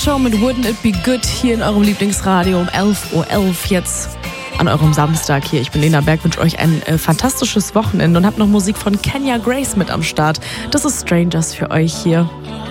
Show mit Wouldn't It Be Good hier in eurem Lieblingsradio um 11:11 Uhr jetzt an eurem Samstag hier. Ich bin Lena Berg, wünsche euch ein fantastisches Wochenende und hab noch Musik von Kenya Grace mit am Start. Das ist Strangers für euch hier.